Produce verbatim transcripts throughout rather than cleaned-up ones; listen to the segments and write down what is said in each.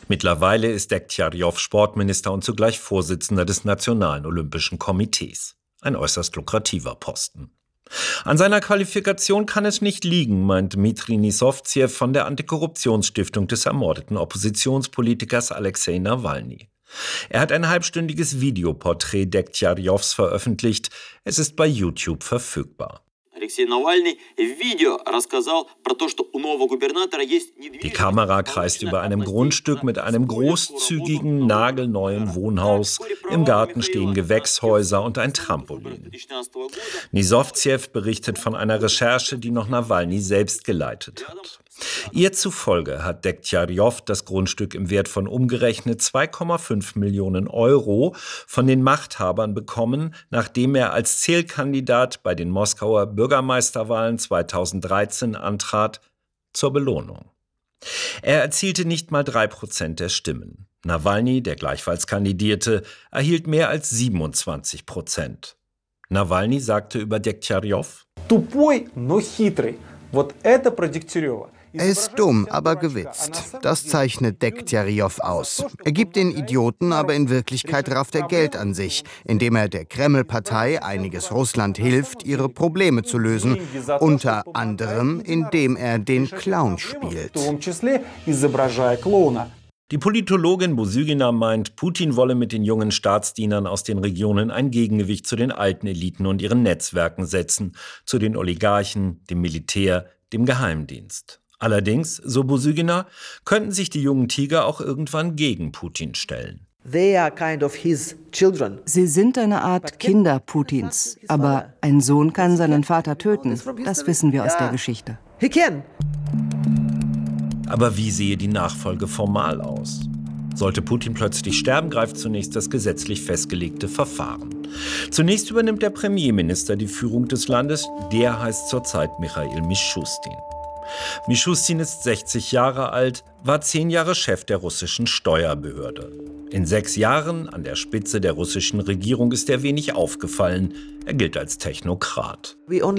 Mittlerweile ist Degtjarjow Sportminister und zugleich Vorsitzender des Nationalen Olympischen Komitees. Ein äußerst lukrativer Posten. An seiner Qualifikation kann es nicht liegen, meint Dmitri Nissovtsev von der Antikorruptionsstiftung des ermordeten Oppositionspolitikers Alexei Nawalny. Er hat ein halbstündiges Videoporträt Degtjarjows veröffentlicht. Es ist bei YouTube verfügbar. Die Kamera kreist über einem Grundstück mit einem großzügigen, nagelneuen Wohnhaus. Im Garten stehen Gewächshäuser und ein Trampolin. Nissovtsev berichtet von einer Recherche, die noch Nawalny selbst geleitet hat. Ihr zufolge hat Degtjarjow das Grundstück im Wert von umgerechnet zwei Komma fünf Millionen Euro von den Machthabern bekommen, nachdem er als Zählkandidat bei den Moskauer Bürgermeisterwahlen zweitausenddreizehn antrat, zur Belohnung. Er erzielte nicht mal drei Prozent der Stimmen. Nawalny, der gleichfalls kandidierte, erhielt mehr als siebenundzwanzig Prozent. Nawalny sagte über Degtjarjow: Тупой, но хитрый. Вот это про Дегтярева. Er ist dumm, aber gewitzt. Das zeichnet Degtjarjow aus. Er gibt den Idioten, aber in Wirklichkeit rafft er Geld an sich, indem er der Kreml-Partei Einiges Russland hilft, ihre Probleme zu lösen. Unter anderem, indem er den Clown spielt. Die Politologin Buzygina meint, Putin wolle mit den jungen Staatsdienern aus den Regionen ein Gegengewicht zu den alten Eliten und ihren Netzwerken setzen, zu den Oligarchen, dem Militär, dem Geheimdienst. Allerdings, so Buzygina, könnten sich die jungen Tiger auch irgendwann gegen Putin stellen. Sie sind eine Art Kinder Putins. Aber ein Sohn kann seinen Vater töten. Das wissen wir aus der Geschichte. Aber wie sehe die Nachfolge formal aus? Sollte Putin plötzlich sterben, greift zunächst das gesetzlich festgelegte Verfahren. Zunächst übernimmt der Premierminister die Führung des Landes. Der heißt zurzeit Michail Mischustin. Mischustin ist sechzig Jahre alt, war zehn Jahre Chef der russischen Steuerbehörde. In sechs Jahren an der Spitze der russischen Regierung ist er wenig aufgefallen. Er gilt als Technokrat.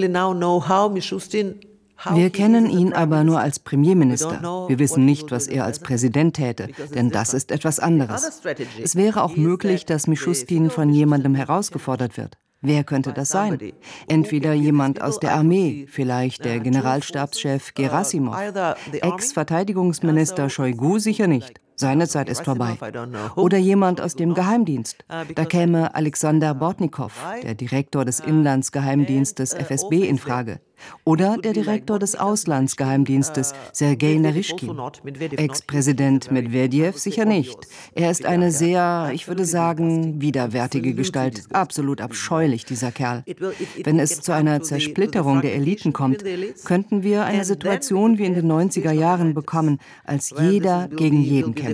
Wir kennen ihn aber nur als Premierminister. Wir wissen nicht, was er als Präsident täte, denn das ist etwas anderes. Es wäre auch möglich, dass Mischustin von jemandem herausgefordert wird. Wer könnte das sein? Entweder jemand aus der Armee, vielleicht der Generalstabschef Gerasimov, Ex-Verteidigungsminister Shoigu sicher nicht. Seine Zeit ist vorbei. Oder jemand aus dem Geheimdienst. Da käme Alexander Bortnikow, der Direktor des Inlandsgeheimdienstes F S B, in Frage. Oder der Direktor des Auslandsgeheimdienstes, Sergei Naryshkin. Ex-Präsident Medwedew sicher nicht. Er ist eine sehr, ich würde sagen, widerwärtige Gestalt. Absolut abscheulich, dieser Kerl. Wenn es zu einer Zersplitterung der Eliten kommt, könnten wir eine Situation wie in den neunziger Jahren bekommen, als jeder gegen jeden kämpft.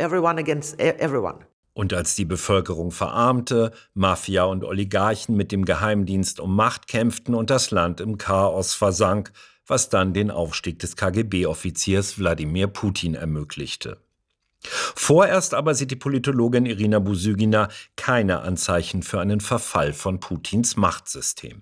Und als die Bevölkerung verarmte, Mafia und Oligarchen mit dem Geheimdienst um Macht kämpften und das Land im Chaos versank, was dann den Aufstieg des K G B-Offiziers Wladimir Putin ermöglichte. Vorerst aber sieht die Politologin Irina Buzygina keine Anzeichen für einen Verfall von Putins Machtsystem.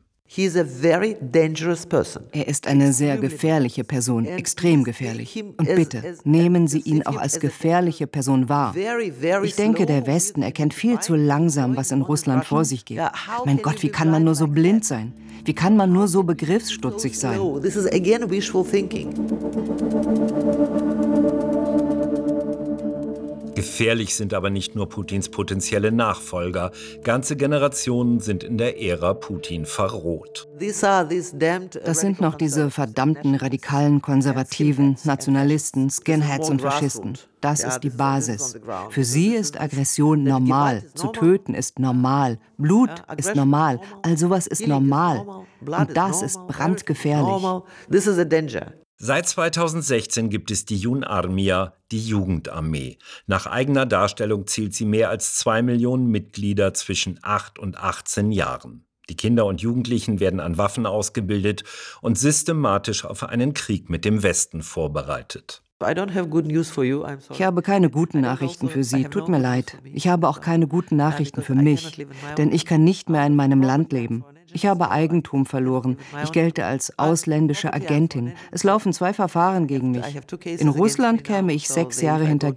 Er ist eine sehr gefährliche Person, extrem gefährlich. Und bitte, nehmen Sie ihn auch als gefährliche Person wahr. Ich denke, der Westen erkennt viel zu langsam, was in Russland vor sich geht. Mein Gott, wie kann man nur so blind sein? Wie kann man nur so begriffsstutzig sein? Gefährlich sind aber nicht nur Putins potenzielle Nachfolger. Ganze Generationen sind in der Ära Putin verroht. Das sind noch diese verdammten radikalen Konservativen, Nationalisten, Skinheads und Faschisten. Das ist die Basis. Für sie ist Aggression normal. Zu töten ist normal. Blut ist normal. All sowas ist normal. Und das ist brandgefährlich. Seit zweitausendsechzehn gibt es die Junarmia, die Jugendarmee. Nach eigener Darstellung zählt sie mehr als zwei Millionen Mitglieder zwischen acht und achtzehn Jahren. Die Kinder und Jugendlichen werden an Waffen ausgebildet und systematisch auf einen Krieg mit dem Westen vorbereitet. Ich habe keine guten Nachrichten für Sie, tut mir leid. Ich habe auch keine guten Nachrichten für mich, denn ich kann nicht mehr in meinem Land leben. Ich habe Eigentum verloren. Ich gelte als ausländische Agentin. Es laufen zwei Verfahren gegen mich. In Russland käme ich sechs Jahre hinter